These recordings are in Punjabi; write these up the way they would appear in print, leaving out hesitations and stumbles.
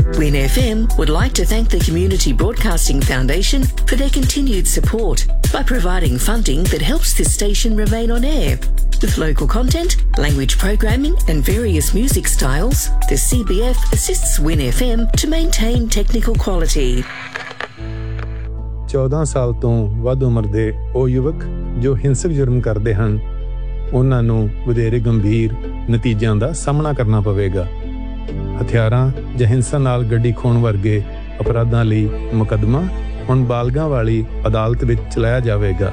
Win FM would like to thank the Community Broadcasting Foundation for their continued support by providing funding that helps this station remain on air. With local content, language programming and various music styles, the CBF assists Win FM to maintain technical quality. 14 ਸਾਲ ਤੋਂ ਵੱਧ ਉਮਰ ਦੇ ਉਹ ਯੁਵਕ ਜੋ ਹਿੰਸਕ ਜੁਰਮ ਕਰਦੇ ਹਨ, ਉਹਨਾਂ ਨੂੰ ਵਧੇਰੇ ਗੰਭੀਰ ਨਤੀਜਿਆਂ ਦਾ ਸਾਹਮਣਾ ਕਰਨਾ ਪਵੇਗਾ। ਹਥਿਆਰਾਂ ਜਾਂ ਹਿੰਸਾ ਨਾਲ ਗੱਡੀ ਖੋਹਣ ਵਰਗੇ ਅਪਰਾਧਾਂ ਲਈ ਮੁਕੱਦਮਾ ਹੁਣ ਬਾਲਗਾਂ ਵਾਲੀ ਅਦਾਲਤ ਵਿੱਚ ਚਲਾਇਆ ਜਾਵੇਗਾ।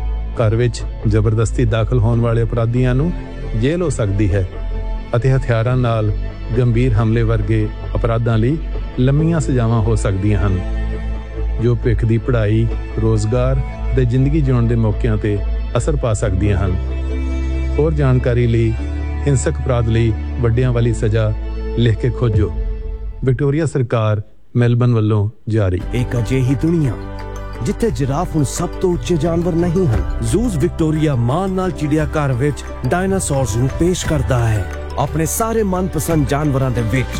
ਘਰ ਵਿੱਚ ਜ਼ਬਰਦਸਤੀ ਦਾਖਲ ਹੋਣ ਵਾਲੇ ਅਪਰਾਧੀਆਂ ਨੂੰ ਜੇਲ੍ਹ ਹੋ ਸਕਦੀ ਹੈ ਅਤੇ ਹਥਿਆਰਾਂ ਨਾਲ ਗੰਭੀਰ ਹਮਲੇ ਵਰਗੇ ਅਪਰਾਧਾਂ ਲਈ ਲੰਮੀਆਂ ਸਜ਼ਾਵਾਂ ਹੋ ਸਕਦੀਆਂ ਹਨ, ਜੋ ਭਵਿੱਖ ਦੀ ਪੜ੍ਹਾਈ, ਰੋਜ਼ਗਾਰ ਅਤੇ ਜ਼ਿੰਦਗੀ ਜਿਉਣ ਦੇ ਮੌਕਿਆਂ 'ਤੇ ਅਸਰ ਪਾ ਸਕਦੀਆਂ ਹਨ। ਹੋਰ ਜਾਣਕਾਰੀ ਲਈ ਹਿੰਸਕ ਅਪਰਾਧ ਲਈ ਵੱਡਿਆਂ ਵਾਲੀ ਸਜ਼ਾ ਲਿਖ ਕੇ ਖੋਜੋ। ਵਿਕਟੋਰੀਆ ਸਰਕਾਰ, ਮੈਲਬਨ ਵੱਲੋਂ ਜਾਰੀ। ਇੱਕ ਅਜਿਹੀ ਦੁਨੀਆ ਜਿੱਥੇ ਜਿਰਾਫ ਹੁਣ ਸਭ ਤੋਂ ਉੱਚੇ ਜਾਨਵਰ ਨਹੀਂ ਹਨ। ਜ਼ੂਜ਼ ਵਿਕਟੋਰੀਆ ਮਾਨ ਨਾਲ ਚਿੜੀਆਘਰ ਵਿੱਚ ਡਾਇਨਾਸੌਰਸ ਨੂੰ ਪੇਸ਼ ਕਰਦਾ ਹੈ। ਆਪਣੇ ਸਾਰੇ ਮਨਪਸੰਦ ਜਾਨਵਰਾਂ ਦੇ ਵਿੱਚ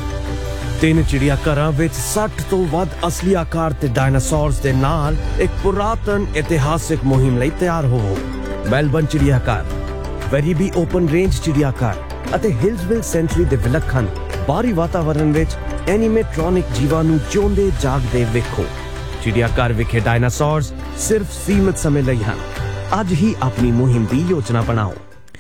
3 ਚਿੜੀਆਘਰਾਂ ਵਿੱਚ 60 ਤੋਂ ਵੱਧ ਅਸਲੀ ਆਕਾਰ ਤੇ ਡਾਇਨਾਸੌਰਸ ਦੇ ਨਾਲ ਇੱਕ ਪੁਰਾਤਨ ਇਤਿਹਾਸਿਕ ਮੁਹਿੰਮ ਲਈ ਤਿਆਰ ਹੋਵੋ। ਮੈਲਬਨ ਚਿੜੀਆਘਰ, ਵੈਰੀਬੀ ਓਪਨ ਰੇਂਜ ਚਿੜੀਆਘਰ ਅਤੇ ਹਿਲਸਵਿਲ ਸੈਂਚਰੀ ਦੇ ਵਿਲੱਖਣ ਬਾਹਰੀ ਵਾਤਾਵਰਣ ਵਿੱਚ ਐਨੀਮੇਟ੍ਰੋਨਿਕ ਜੀਵਾਂ ਨੂੰ ਜਿਉਂਦੇ ਜਾਗਦੇ ਵੇਖੋ। ਚਿੜੀਆਘਰ ਵਿਖੇ ਡਾਇਨਾਸੌਰਸ ਸਿਰਫ ਸੀਮਿਤ ਸਮੇਂ ਲਈ ਹਨ। ਅੱਜ ਹੀ ਆਪਣੀ ਮੁਹਿੰਮ ਦੀ ਯੋਜਨਾ ਬਣਾਓ।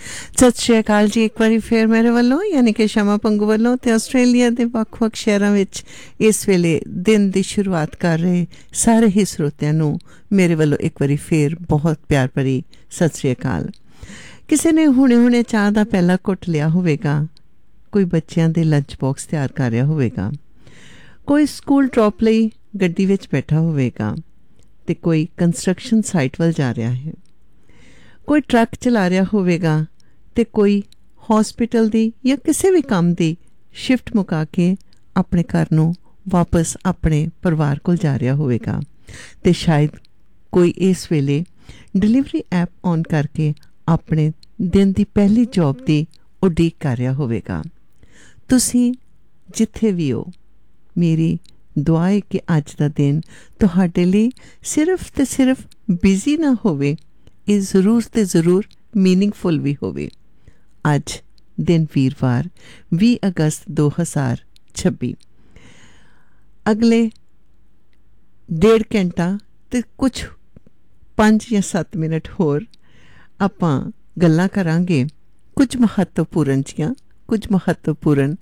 ਸਤਿ ਸ਼੍ਰੀ ਅਕਾਲ ਜੀ, ਇੱਕ ਵਾਰੀ ਫੇਰ ਮੇਰੇ ਵੱਲੋਂ ਯਾਨੀ ਕਿ ਸ਼ਮਾ ਪੰਗੂ ਵੱਲੋਂ ਤੇ ਆਸਟ੍ਰੇਲੀਆ ਦੇ ਵੱਖ-ਵੱਖ ਸ਼ਹਿਰਾਂ ਵਿੱਚ ਇਸ ਵੇਲੇ ਦਿਨ ਦੀ ਸ਼ੁਰੂਆਤ ਕਰ ਰਹੇ ਸਾਰੇ ਹੀ ਸਰੋਤਿਆਂ ਨੂੰ ਮੇਰੇ ਵੱਲੋਂ ਇੱਕ ਵਾਰੀ ਫੇਰ ਬਹੁਤ ਪਿਆਰ ਭਰੀ ਸਤਿ ਸ਼੍ਰੀ ਅਕਾਲ। ਕਿਸੇ ਨੇ ਹੁਣੇ ਚਾਹ ਦਾ ਪਹਿਲਾ ਘੁੱਟ ਲਿਆ ਹੋਵੇਗਾ, ਕੋਈ ਬੱਚਿਆਂ ਦੇ ਲੰਚ ਬਾਕਸ ਤਿਆਰ ਕਰ ਰਿਹਾ ਹੋਵੇਗਾ, ਕੋਈ ਸਕੂਲ ਡ੍ਰੌਪ ਲਈ ਗੱਡੀ ਵਿੱਚ ਬੈਠਾ ਹੋਵੇਗਾ ਤੇ ਕੋਈ ਕੰਸਟਰਕਸ਼ਨ ਸਾਈਟ ਵੱਲ ਜਾ ਰਿਹਾ ਹੈ, ਕੋਈ ਟਰੱਕ ਚਲਾ ਰਿਹਾ ਹੋਵੇਗਾ ਤੇ ਕੋਈ ਹਸਪੀਟਲ ਦੀ ਜਾਂ ਕਿਸੇ ਵੀ ਕੰਮ ਦੀ ਸ਼ਿਫਟ ਮੁਕਾ ਕੇ ਆਪਣੇ ਘਰ ਨੂੰ ਵਾਪਸ ਆਪਣੇ ਪਰਿਵਾਰ ਕੋਲ ਜਾ ਰਿਹਾ ਹੋਵੇਗਾ ਤੇ ਸ਼ਾਇਦ ਕੋਈ ਇਸ ਵੇਲੇ ਡਿਲੀਵਰੀ ਐਪ ਔਨ ਕਰਕੇ ਆਪਣੇ ਦਿਨ ਦੀ ਪਹਿਲੀ ਜੌਬ ਦੀ ਉਡੀਕ ਕਰ ਰਿਹਾ ਹੋਵੇਗਾ। ਤੁਸੀਂ ਜਿੱਥੇ ਵੀ ਹੋ, ਮੇਰੀ ਦੁਆ ਹੈ ਕਿ ਅੱਜ ਦਾ ਦਿਨ ਤੁਹਾਡੇ ਲਈ ਸਿਰਫ ਤੇ ਸਿਰਫ ਬਿਜ਼ੀ ਨਾ ਹੋਵੇ, ਇਹ ਜ਼ਰੂਰ ਤੇ ਜ਼ਰੂਰ ਮੀਨਿੰਗਫੁਲ ਵੀ ਹੋਵੇ। ਅੱਜ ਦਿਨ ਵੀਰਵਾਰ 20 ਅਗਸਤ 2026, ਅਗਲੇ 1.5 ਘੰਟਾ ਤੇ ਕੁਛ 5 ਜਾਂ 7 ਮਿੰਟ ਹੋਰ ਆਪਾਂ ਗੱਲਾਂ ਕਰਾਂਗੇ ਕੁਝ ਮਹੱਤਵਪੂਰਨ